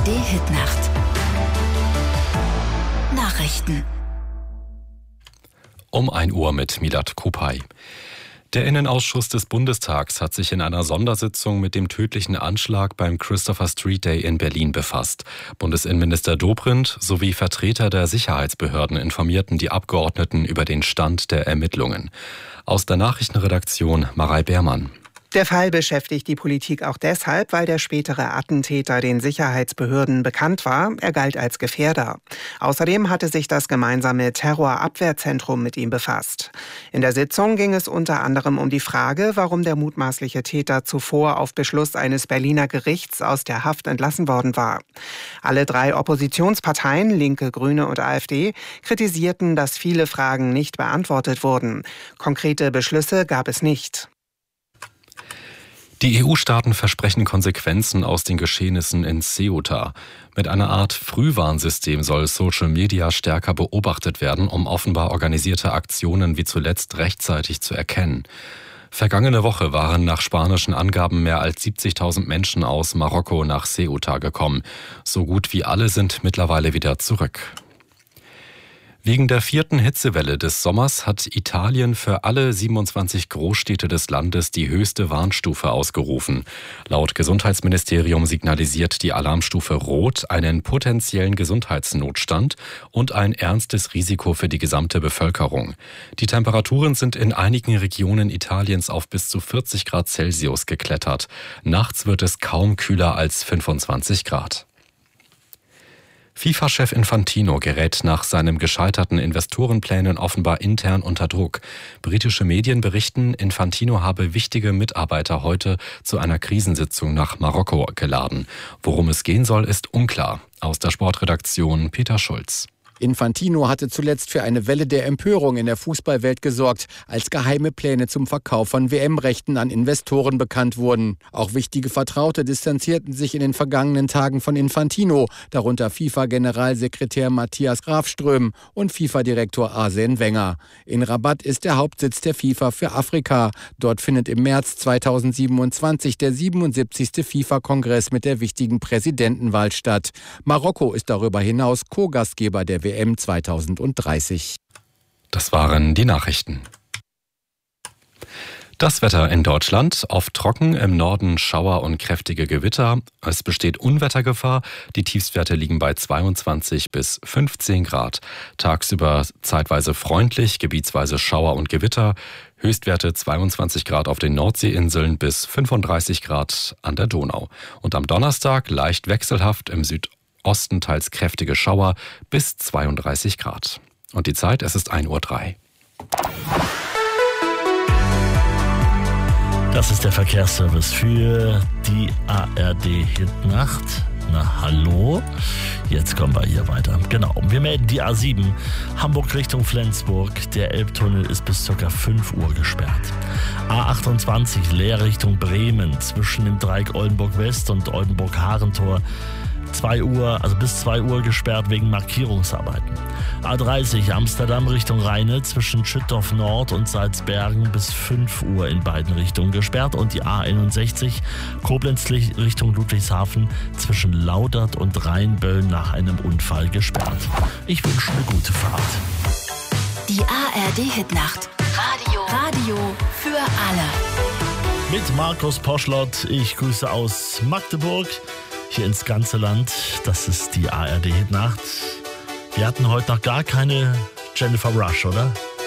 ARD-Hitnacht. Nachrichten. Um 1 Uhr mit Milad Kupay. Der Innenausschuss des Bundestags hat sich in einer Sondersitzung mit dem tödlichen Anschlag beim Christopher Street Day in Berlin befasst. Bundesinnenminister Dobrindt sowie Vertreter der Sicherheitsbehörden informierten die Abgeordneten über den Stand der Ermittlungen. Aus der Nachrichtenredaktion Marei Beermann. Der Fall beschäftigt die Politik auch deshalb, weil der spätere Attentäter den Sicherheitsbehörden bekannt war. Er galt als Gefährder. Außerdem hatte sich das gemeinsame Terrorabwehrzentrum mit ihm befasst. In der Sitzung ging es unter anderem um die Frage, warum der mutmaßliche Täter zuvor auf Beschluss eines Berliner Gerichts aus der Haft entlassen worden war. Alle 3 Oppositionsparteien, Linke, Grüne und AfD, kritisierten, dass viele Fragen nicht beantwortet wurden. Konkrete Beschlüsse gab es nicht. Die EU-Staaten versprechen Konsequenzen aus den Geschehnissen in Ceuta. Mit einer Art Frühwarnsystem soll Social Media stärker beobachtet werden, um offenbar organisierte Aktionen wie zuletzt rechtzeitig zu erkennen. Vergangene Woche waren nach spanischen Angaben mehr als 70.000 Menschen aus Marokko nach Ceuta gekommen. So gut wie alle sind mittlerweile wieder zurück. Wegen der 4. Hitzewelle des Sommers hat Italien für alle 27 Großstädte des Landes die höchste Warnstufe ausgerufen. Laut Gesundheitsministerium signalisiert die Alarmstufe Rot einen potenziellen Gesundheitsnotstand und ein ernstes Risiko für die gesamte Bevölkerung. Die Temperaturen sind in einigen Regionen Italiens auf bis zu 40 Grad Celsius geklettert. Nachts wird es kaum kühler als 25 Grad. FIFA-Chef Infantino gerät nach seinen gescheiterten Investorenplänen offenbar intern unter Druck. Britische Medien berichten, Infantino habe wichtige Mitarbeiter heute zu einer Krisensitzung nach Marokko geladen. Worum es gehen soll, ist unklar. Aus der Sportredaktion Peter Schulz. Infantino hatte zuletzt für eine Welle der Empörung in der Fußballwelt gesorgt, als geheime Pläne zum Verkauf von WM-Rechten an Investoren bekannt wurden. Auch wichtige Vertraute distanzierten sich in den vergangenen Tagen von Infantino, darunter FIFA-Generalsekretär Matthias Grafström und FIFA-Direktor Arsène Wenger. In Rabat ist der Hauptsitz der FIFA für Afrika. Dort findet im März 2027 der 77. FIFA-Kongress mit der wichtigen Präsidentenwahl statt. Marokko ist darüber hinaus Co-Gastgeber der WM 2030. Das waren die Nachrichten. Das Wetter in Deutschland: oft trocken, im Norden Schauer und kräftige Gewitter. Es besteht Unwettergefahr. Die Tiefstwerte liegen bei 22 bis 15 Grad. Tagsüber zeitweise freundlich, gebietsweise Schauer und Gewitter. Höchstwerte 22 Grad auf den Nordseeinseln bis 35 Grad an der Donau. Und am Donnerstag leicht wechselhaft, im Südosten teils kräftige Schauer bis 32 Grad. Und die Zeit, es ist 1:03 Uhr. Das ist der Verkehrsservice für die ARD-Hitnacht. Na hallo, jetzt kommen wir hier weiter. Genau, wir melden die A7 Hamburg Richtung Flensburg. Der Elbtunnel ist bis ca. 5 Uhr gesperrt. A28 leer Richtung Bremen zwischen dem Dreieck Oldenburg West und Oldenburg-Harentor. 2 Uhr, also bis 2 Uhr gesperrt wegen Markierungsarbeiten. A30 Amsterdam Richtung Rheine zwischen Schüttorf Nord und Salzbergen bis 5 Uhr in beiden Richtungen gesperrt und die A61 Koblenz Richtung Ludwigshafen zwischen Laudert und Rheinbölln nach einem Unfall gesperrt. Ich wünsche eine gute Fahrt. Die ARD-Hitnacht. Radio für alle. Mit Markus Poschlott. Ich grüße aus Magdeburg. Hier ins ganze Land. Das ist die ARD-Hitnacht. Wir hatten heute noch gar keine Jennifer Rush, oder?